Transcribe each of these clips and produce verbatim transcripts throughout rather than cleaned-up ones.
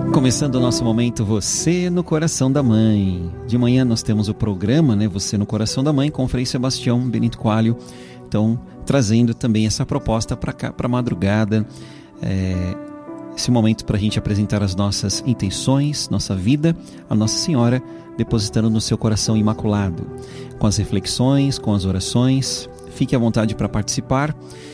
Começando o nosso momento Você no Coração da Mãe. De manhã nós temos o programa, né, Você no Coração da Mãe, com o Frei Sebastião Benito Coelho. Então, trazendo também essa proposta para cá, para a madrugada. É, esse momento para a gente apresentar as nossas intenções, nossa vida, a Nossa Senhora, depositando no seu coração imaculado. Com as reflexões, com as orações. Fique à vontade para participar.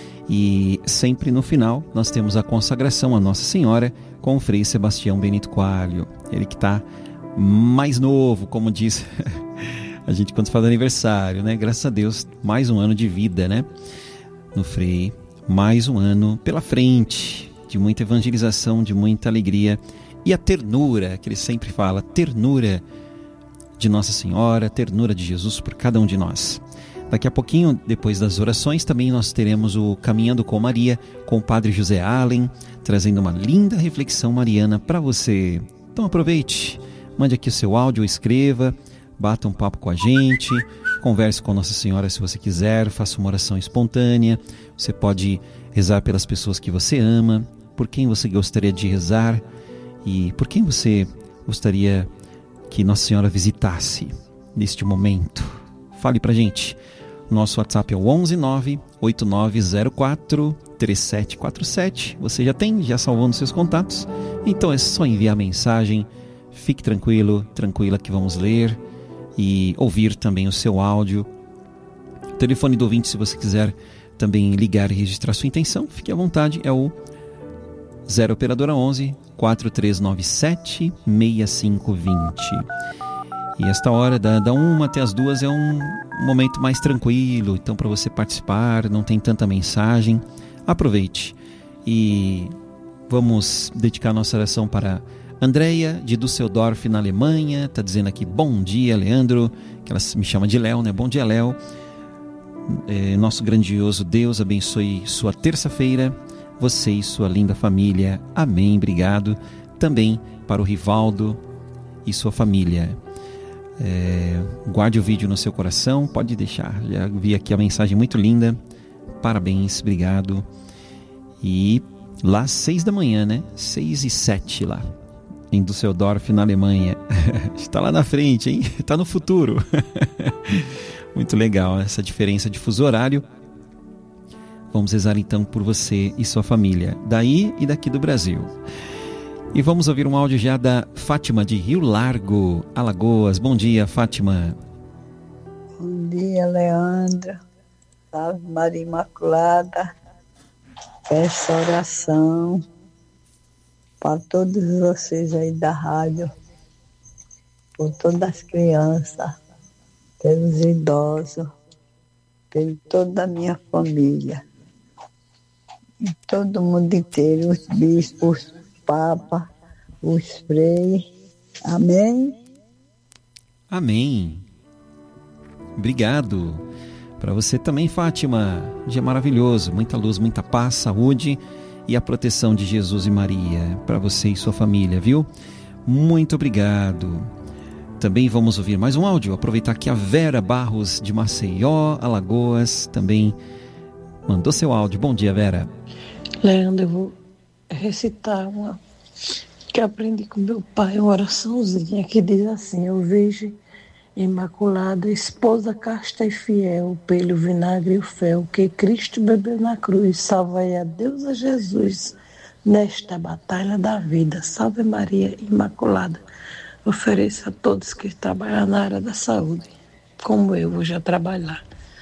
E sempre no final nós temos a consagração à Nossa Senhora com o Frei Sebastião Benito Coelho. Ele que está mais novo, como diz a gente quando fala aniversário, né? Graças a Deus, mais um ano de vida, né? No Frei, mais um ano pela frente, de muita evangelização, de muita alegria. E a ternura, que ele sempre fala, ternura de Nossa Senhora, ternura de Jesus por cada um de nós. Daqui a pouquinho, depois das orações, também nós teremos o Caminhando com Maria, com o Padre José Allen, trazendo uma linda reflexão mariana para você. Então aproveite, mande aqui o seu áudio, escreva, bata um papo com a gente, converse com Nossa Senhora se você quiser, faça uma oração espontânea. Você pode rezar pelas pessoas que você ama, por quem você gostaria de rezar e por quem você gostaria que Nossa Senhora visitasse neste momento. Fale pra gente. Nosso WhatsApp é o onze nove oito nove zero quatro três sete quatro sete. Você já tem, já salvou nos seus contatos. Então é só enviar a mensagem. Fique tranquilo, tranquila que vamos ler e ouvir também o seu áudio. O telefone do ouvinte, se você quiser também ligar e registrar sua intenção, fique à vontade. É o zero operadora onze quatro três nove sete seis cinco dois zero. E esta hora, da, da uma até as duas, é um momento mais tranquilo. Então, para você participar, não tem tanta mensagem. Aproveite. E vamos dedicar nossa oração para Andréia, de Düsseldorf, na Alemanha. Está dizendo aqui, bom dia, Leandro. Que ela me chama de Léo, né? Bom dia, Léo. É, nosso grandioso Deus abençoe sua terça-feira. Você e sua linda família. Amém. Obrigado. Também para o Rivaldo e sua família. É, guarde o vídeo no seu coração, pode deixar. Já vi aqui a mensagem muito linda. Parabéns, obrigado. E lá às seis da manhã, né? Seis e sete lá em Düsseldorf, na Alemanha. Está lá na frente, hein? Está no futuro. Muito legal essa diferença de fuso horário. Vamos rezar então por você e sua família, daí e daqui do Brasil. E vamos ouvir um áudio já da Fátima de Rio Largo, Alagoas. Bom dia, Fátima. Bom dia, Leandro. Salve Maria Imaculada. Peço oração para todos vocês aí da rádio, por todas as crianças, pelos idosos, por toda a minha família. E todo mundo inteiro, os bispos, Papa, os freis. Amém? Amém. Obrigado. Para você também, Fátima. Um dia maravilhoso. Muita luz, muita paz, saúde e a proteção de Jesus e Maria para você e sua família, viu? Muito obrigado. Também vamos ouvir mais um áudio. Aproveitar que a Vera Barros de Maceió, Alagoas, também mandou seu áudio. Bom dia, Vera. Leandro, eu vou recitar uma que aprendi com meu pai, uma oraçãozinha que diz assim: eu vejo Imaculada, esposa casta e fiel, pelo vinagre e o fel, que Cristo bebeu na cruz, salvai a Deus a Jesus nesta batalha da vida. Salve Maria Imaculada. Ofereço a todos que trabalham na área da saúde, como eu vou já trabalhar.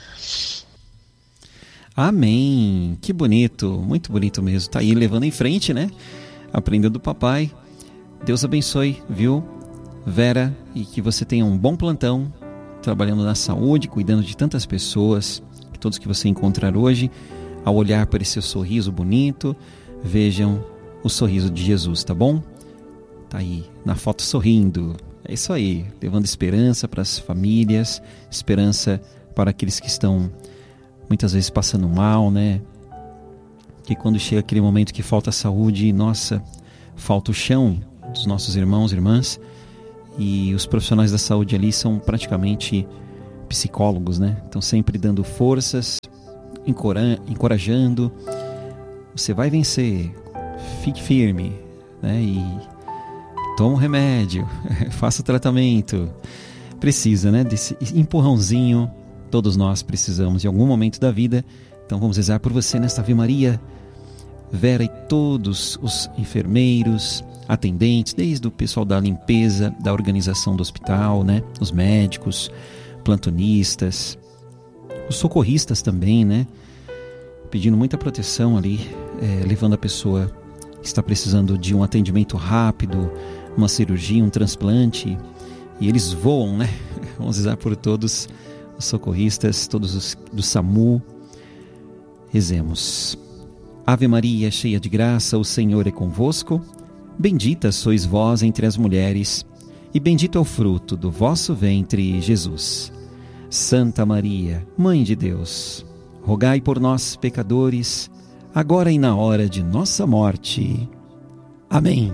Amém, que bonito, muito bonito mesmo. Tá aí levando em frente, né? Aprendendo do papai. Deus abençoe, viu, Vera? E que você tenha um bom plantão, trabalhando na saúde, cuidando de tantas pessoas, que todos que você encontrar hoje, ao olhar para esse seu sorriso bonito, vejam o sorriso de Jesus, tá bom? Tá aí, na foto sorrindo. É isso aí, levando esperança para as famílias, esperança para aqueles que estão muitas vezes passando mal, né? Que quando chega aquele momento que falta saúde, nossa, falta o chão dos nossos irmãos e irmãs, e os profissionais da saúde ali são praticamente psicólogos, né? Estão sempre dando forças, encorajando. Você vai vencer, fique firme, né? E toma o remédio, faça o tratamento. Precisa, né, desse empurrãozinho. Todos nós precisamos em algum momento da vida. Então vamos rezar por você nesta Ave Maria. Vera e todos os enfermeiros, atendentes, desde o pessoal da limpeza, da organização do hospital, né? Os médicos, plantonistas, os socorristas também, né? Pedindo muita proteção ali, é, levando a pessoa que está precisando de um atendimento rápido, uma cirurgia, um transplante, e eles voam, né? Vamos rezar por todos os socorristas, todos os do SAMU. Rezemos. Ave Maria, cheia de graça, o Senhor é convosco. Bendita sois vós entre as mulheres, e bendito é o fruto do vosso ventre, Jesus. Santa Maria, Mãe de Deus, rogai por nós, pecadores, agora e na hora de nossa morte. Amém.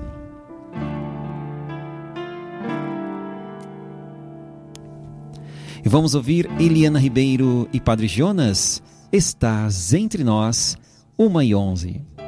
E vamos ouvir Eliana Ribeiro e Padre Jonas. Estás entre nós, uma e onze.